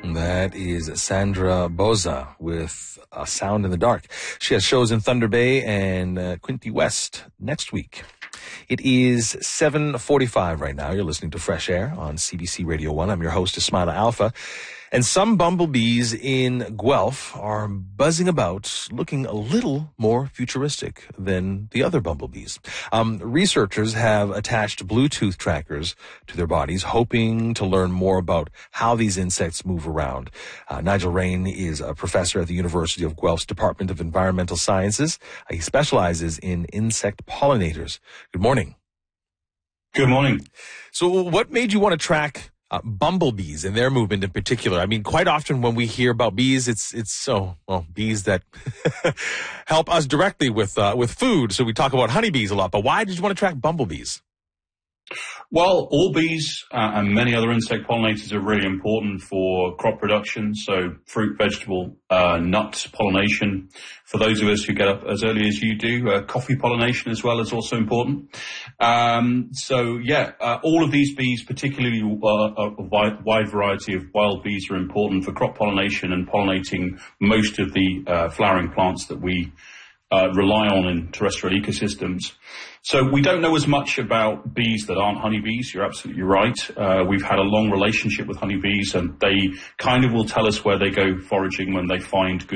That is Sandra Boza with A Sound in the Dark. She has shows in Thunder Bay and Quinte West next week. It is 7:45 right now. You're listening to Fresh Air on CBC Radio 1. I'm your host, Ismaila Alpha. And some bumblebees in Guelph are buzzing about, looking a little more futuristic than the other bumblebees. Researchers have attached Bluetooth trackers to their bodies, hoping to learn more about how these insects move around. Nigel Rain is a professor at the University of Guelph's Department of Environmental Sciences. He specializes in insect pollinators. Good morning. Good morning. So what made you want to track bumblebees and their movement in particular? I mean, quite often when we hear about bees, it's bees that help us directly with food. So we talk about honeybees a lot, but why did you want to track bumblebees? Well, all bees and many other insect pollinators are really important for crop production. So fruit, vegetable, nut pollination. For those of us who get up as early as you do, coffee pollination as well is also important. All of these bees, particularly a wide variety of wild bees, are important for crop pollination and pollinating most of the flowering plants that we rely on in terrestrial ecosystems. So we don't know as much about bees that aren't honeybees. You're absolutely right. We've had a long relationship with honeybees, and they kind of will tell us where they go foraging when they find good